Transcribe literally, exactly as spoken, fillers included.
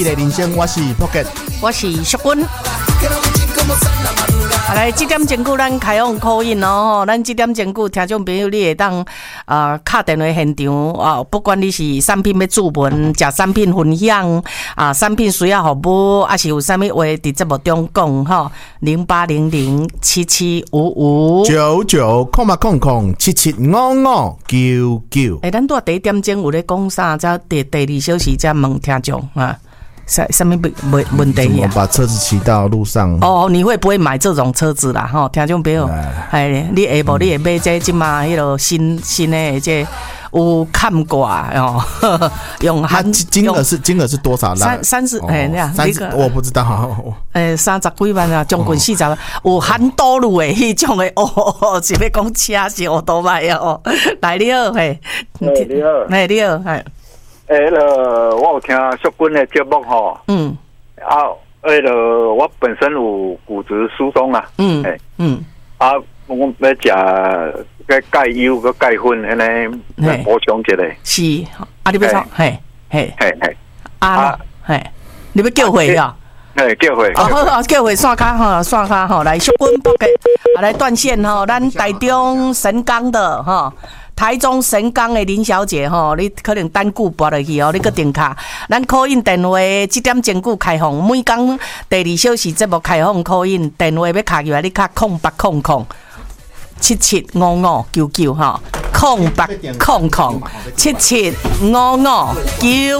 你的人生，我是 Pocket， 我是淑君。啊，来，这点钟久咱开放call in哦，咱这点钟久听众朋友，你会当啊敲电话现场啊，不管你是产品要注文、食产品分享啊，产品需要服务，还是有啥物话伫节目中讲吼，零八零零七七五五九九空嘛空空七七五五九九。 诶，咱拄第一点钟有咧讲啥？则第第二小时则问听众啊。什什么问问题呀？ 把车子骑到路上。 哦，你会不会买这种车子啦？吼，听众朋友，哎，你下晡你会买这即马迄落新新的这有看挂哦，用含金额是金额是多少？ 三三十哎，那样三十我不知道。 诶，三十几万啊，将近四十万，有含多路的迄种的哦，是要讲车是奥多麦哦。来你好，嘿， 你好， 哎你好，嘿。 诶，迄个我有听淑君的节目吼，嗯，啊，迄个我本身有骨质疏松啊，嗯，诶，嗯，啊，我要食个钙优个钙粉，安尼来补充一下。 是，啊，你要创，嘿，嘿， 嘿，嘿， 啊，嘿，你要叫回啊？ 嘿，叫回， 好好叫回线卡吼，线卡吼，来淑君报给，啊，来断线吼，咱台中神冈的吼。台中神冈的林小姐吼，你可能等久拨落去哦，你搁电卡。咱 call in 电话这点钟久开放，每工第二小时节目开放 call in 电话要卡入来，你卡空八空空七七五五九九哈，空八空空七七五五九。